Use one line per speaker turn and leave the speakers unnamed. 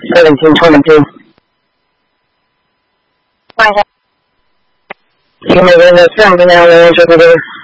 1722.
换一下。
请每个人的3分钟来说这个。